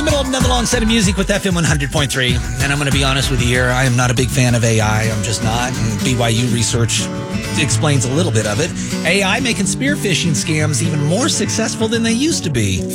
middle of another long set of music with FM 100.3. And I'm going to be honest with you here. I am not a big fan of AI. I'm just not. And BYU research explains a little bit of it. AI making spear phishing scams even more successful than they used to be.